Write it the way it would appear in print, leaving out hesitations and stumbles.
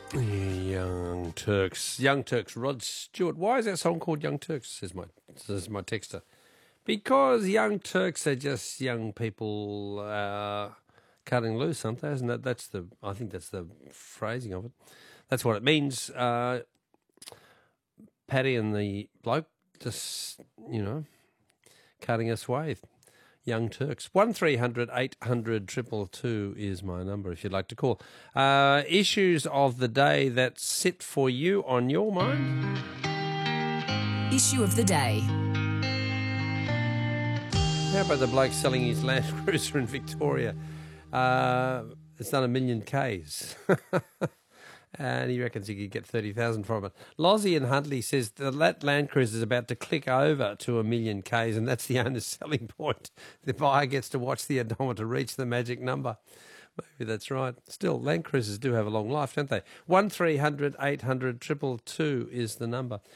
Young Turks. Young Turks. Rod Stewart. Why is that song called Young Turks? Says my texter. Because Young Turks are just young people cutting loose, aren't they? Isn't that? I think that's the phrasing of it. That's what it means. Paddy and the bloke just, cutting us way. Young Turks. 1300 800 222 is my number if you'd like to call. Issues of the day that sit for you on your mind. Issue of the day. How about the bloke selling his Land Cruiser in Victoria? It's done 1 million Ks. And he reckons he could get 30,000 from it. Lozzie in Huntley says that Land Cruiser is about to click over to 1 million Ks, and that's the owner's selling point. The buyer gets to watch the odometer reach the magic number. Maybe that's right. Still, Land Cruisers do have a long life, don't they? 1300 800 222 is the number.